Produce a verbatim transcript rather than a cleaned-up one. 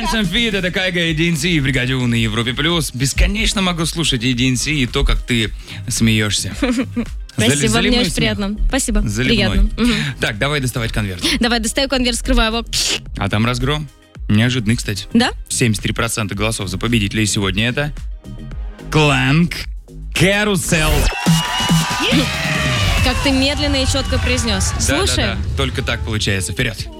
Anderson Feed, это Кайга и ди эн си в бригаде У на Европе Плюс. Бесконечно могу слушать и ди эн си, и то, как ты смеешься. Спасибо, Зали, мне очень приятно. Спасибо, Заливной. приятно. Угу. Так, давай доставать конверт. Давай, достаю конверт, скрываю его. А там разгром. Неожиданный, кстати. Да? семьдесят три процента голосов за победителей сегодня это... Clank Carousel. Как ты медленно и четко произнес. Да, Слушаем. да, да. Только так получается. Вперед.